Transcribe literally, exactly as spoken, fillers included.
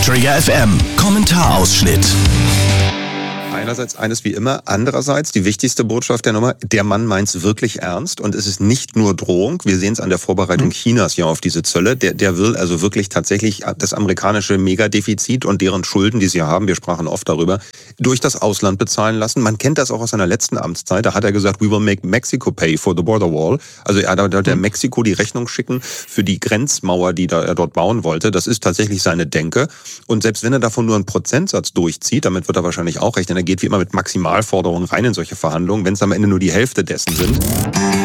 Trigger F M, Kommentarausschnitt. Einerseits eines wie immer, andererseits die wichtigste Botschaft der Nummer, der Mann meint's wirklich ernst und es ist nicht nur Drohung. Wir sehen es an der Vorbereitung Chinas ja auf diese Zölle. Der, der will also wirklich tatsächlich das amerikanische Megadefizit und deren Schulden, die sie haben, wir sprachen oft darüber, durch das Ausland bezahlen lassen. Man kennt das auch aus seiner letzten Amtszeit. Da hat er gesagt, we will make Mexico pay for the border wall. Also er hat der Mexiko die Rechnung schicken für die Grenzmauer, die er dort bauen wollte. Das ist tatsächlich seine Denke. Und selbst wenn er davon nur einen Prozentsatz durchzieht, damit wird er wahrscheinlich auch rechnen, er geht wie immer mit Maximalforderungen rein in solche Verhandlungen, wenn es am Ende nur die Hälfte dessen sind.